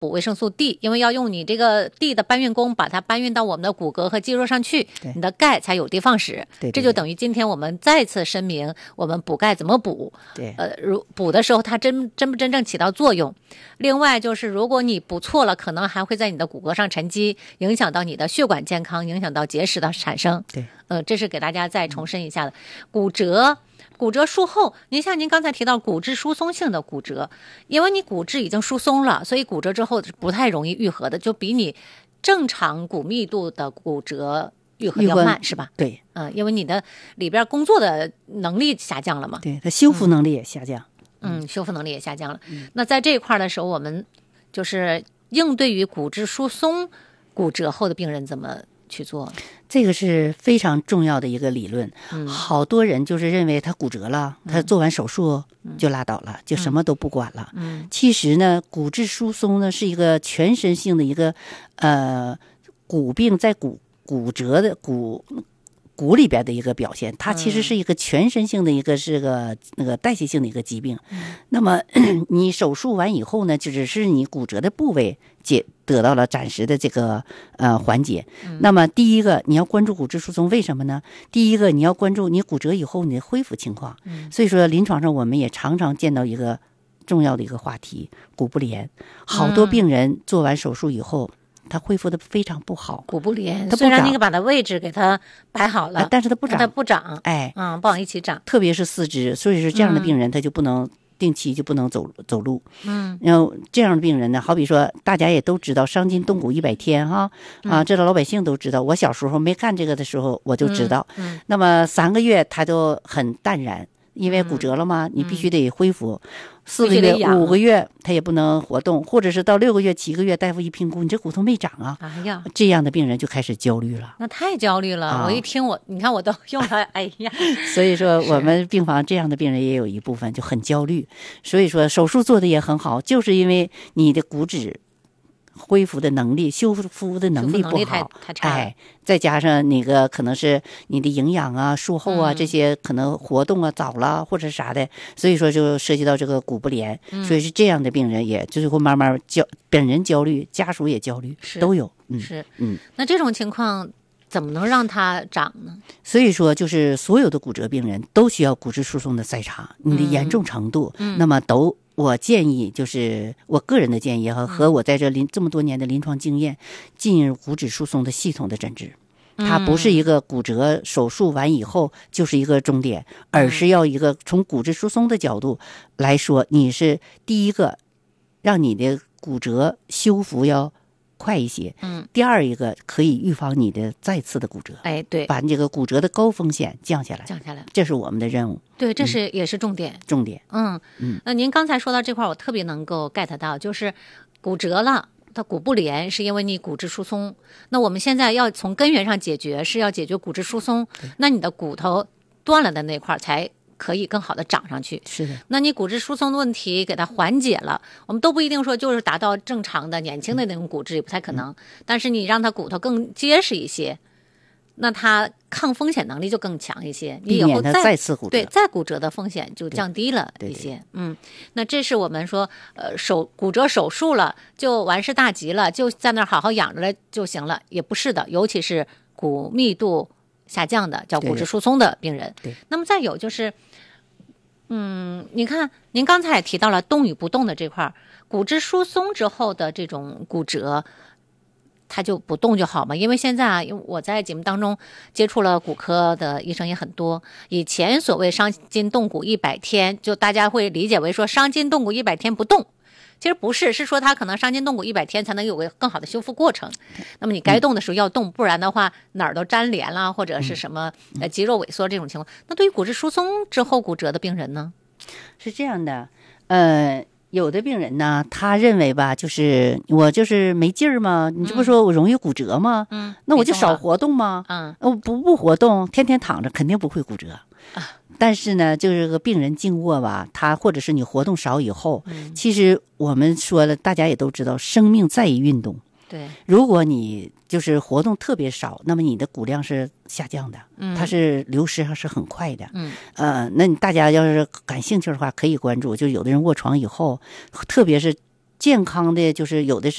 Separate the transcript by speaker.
Speaker 1: 补维生素 D， 因为要用你这个 D 的搬运工把它搬运到我们的骨骼和肌肉上去，你的钙才有地放矢。
Speaker 2: 对，
Speaker 1: 这就等于今天我们再次声明我们补钙怎么补。
Speaker 2: 对，
Speaker 1: 补的时候它真不真正起到作用。另外就是如果你补错了，可能还会在你的骨骼上沉积，影响到你的血管健康，影响到结石的产生。
Speaker 2: 对，
Speaker 1: 这是给大家再重申一下的。骨折术后，像您刚才提到骨质疏松性的骨折，因为你骨质已经疏松了，所以骨折之后不太容易愈合的，就比你正常骨密度的骨折愈合要慢，是吧？
Speaker 2: 对，
Speaker 1: 因为你的里边工作的能力下降了嘛，
Speaker 2: 对，它修复能力也下降。
Speaker 1: 修复能力也下降了。那在这一块的时候，我们就是应对于骨质疏松骨折后的病人怎么去做？
Speaker 2: 这个是非常重要的一个理论。好多人就是认为他骨折了，他做完手术就拉倒了，就什么都不管了。其实呢，骨质疏松呢是一个全身性的一个骨病在骨折的骨里边的一个表现，它其实是一个全身性的一个是个那个代谢性的一个疾病。那么你手术完以后呢，就只是你骨折的部位得到了暂时的这个缓解。那么第一个你要关注骨质疏松，为什么呢？第一个你要关注你骨折以后你的恢复情况。所以说临床上我们也常常见到一个重要的一个话题，骨不连。好多病人做完手术以后，它恢复的非常不好，
Speaker 1: 骨不连，虽然你把它位置给它摆好了，
Speaker 2: 但是它不长，
Speaker 1: 不往一起长，
Speaker 2: 特别是四肢。所以说这样的病人他就不能定期就不能走路。然后这样的病人呢，好比说大家也都知道伤筋动骨100天这老百姓都知道。我小时候没干这个的时候我就知道。那么3个月他就很淡然，因为骨折了嘛，你必须得恢复。4个月、5个月他也不能活动，或者是到6个月、7个月，大夫一评估你这骨头没长啊，这样的病人就开始焦虑了。
Speaker 1: 那太焦虑了，我一听你看我都用了，哎呀！
Speaker 2: 所以说我们病房这样的病人也有一部分就很焦虑。所以说手术做的也很好，就是因为你的骨质恢复的能力、修复的能力不好，
Speaker 1: 太差。
Speaker 2: 再加上那个可能是你的营养啊、术后啊这些可能活动啊早了或者啥的，所以说就涉及到这个骨不连。所以是这样的病人也就是会慢慢本人焦虑，家属也焦虑，都有。
Speaker 1: 那这种情况怎么能让它长呢？
Speaker 2: 所以说就是所有的骨折病人都需要骨质疏松的筛查，你的严重程度，那么我建议就是我个人的建议和我在这么多年的临床经验，进入骨质疏松的系统的诊治。它不是一个骨折手术完以后就是一个终点，而是要一个从骨质疏松的角度来说，你是第一个让你的骨折修复要快一些。第二一个可以预防你的再次的骨折。
Speaker 1: 对，
Speaker 2: 把这个骨折的高风险降下来，这是我们的任务。
Speaker 1: 对，这是也是重点。那您刚才说到这块，我特别能够 get 到，就是骨折了，它骨不连是因为你骨质疏松。那我们现在要从根源上解决，是要解决骨质疏松。那你的骨头断了的那块才可以更好的长上去。
Speaker 2: 是的。
Speaker 1: 那你骨质疏松的问题给它缓解了，我们都不一定说就是达到正常的年轻的那种骨质，也不太可能。但是你让它骨头更结实一些，那它抗风险能力就更强一些，你以后
Speaker 2: 再次骨折，
Speaker 1: 对，再骨折的风险就降低了一些。那这是我们说骨折手术了就完事大吉了，就在那儿好好养着了就行了，也不是的。尤其是骨密度下降的叫骨质疏松的病人。那么再有就是你看您刚才也提到了动与不动的这块，骨质疏松之后的这种骨折它就不动就好嘛？因为现在因为我在节目当中接触了骨科的医生也很多，以前所谓伤筋动骨100天，就大家会理解为说伤筋动骨100天不动，其实不是，是说他可能伤筋动骨100天才能有个更好的修复过程。那么你该动的时候要动，不然的话哪儿都粘连了，或者是什么肌肉萎缩这种情况。那对于骨质疏松之后骨折的病人呢？
Speaker 2: 是这样的，有的病人呢，他认为吧，就是我就是没劲儿嘛，你这不说我容易骨折吗？那我就少活动吗？我不活动，天天躺着，肯定不会骨折。但是呢，就是个病人静卧吧，他或者是你活动少以后，其实我们说了，大家也都知道，生命在于运动。
Speaker 1: 对，
Speaker 2: 如果你就是活动特别少，那么你的骨量是下降的，它是流失还是很快的。那你大家要是感兴趣的话，可以关注。就有的人卧床以后，特别是健康的，就是有的是